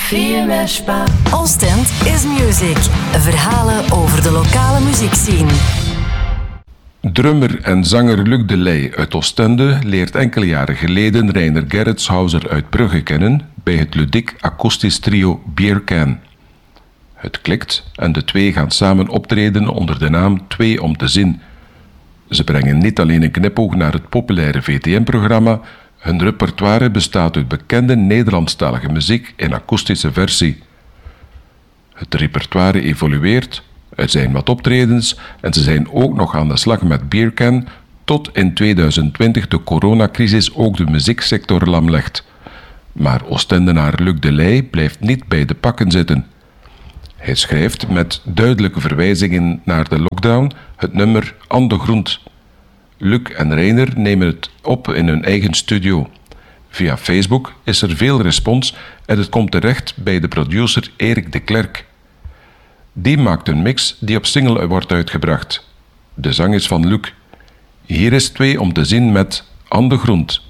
Ostend is Music. Verhalen over de lokale muziekscene. Drummer en zanger Luc Delay uit Oostende leert enkele jaren geleden Reiner Gerritshauser uit Brugge kennen bij het ludiek akoestisch trio Beer Can. Het klikt en de twee gaan samen optreden onder de naam Twee om te Zin. Ze brengen niet alleen een knipoog naar het populaire VTM-programma, hun repertoire bestaat uit bekende Nederlandstalige muziek in akoestische versie. Het repertoire evolueert, er zijn wat optredens en ze zijn ook nog aan de slag met Beer Can tot in 2020 de coronacrisis ook de muzieksector lam legt. Maar Oostendenaar Luc Delay blijft niet bij de pakken zitten. Hij schrijft met duidelijke verwijzingen naar de lockdown het nummer An de Grond. Luc en Reiner nemen het op in hun eigen studio. Via Facebook is er veel respons en het komt terecht bij de producer Erik de Klerk. Die maakt een mix die op single wordt uitgebracht. De zang is van Luc. Hier is Twee om te Zin met An de Grond.